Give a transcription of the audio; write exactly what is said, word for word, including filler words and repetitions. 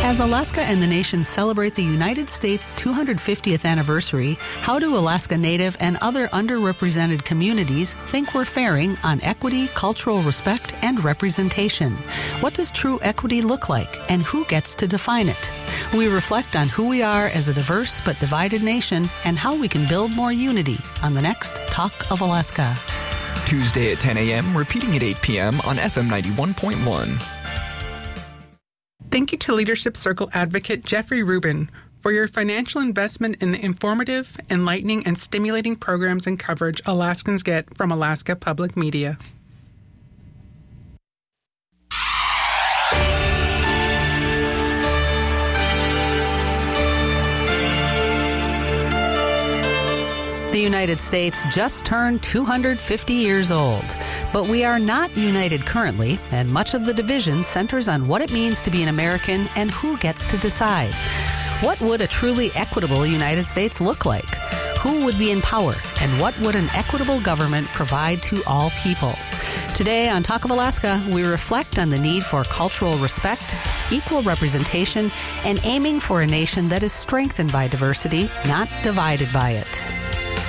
As Alaska and the nation celebrate the United States' two hundred fiftieth anniversary, how do Alaska Native and other underrepresented communities think we're faring on equity, cultural respect, and representation? What does true equity look like, and who gets to define it? We reflect on who we are as a diverse but divided nation and how we can build more unity on the next Talk of Alaska. Tuesday at ten a.m., repeating at eight p.m. on F M ninety-one point one. Thank you to Leadership Circle advocate Jeffrey Rubin for your financial investment in the informative, enlightening, and stimulating programs and coverage Alaskans get from Alaska Public Media. The United States just turned two hundred fifty years old, but we are not united currently, and much of the division centers on what it means to be an American and who gets to decide. What would a truly equitable United States look like? Who would be in power, and what would an equitable government provide to all people? Today on Talk of Alaska, we reflect on the need for cultural respect, equal representation, and aiming for a nation that is strengthened by diversity, not divided by it.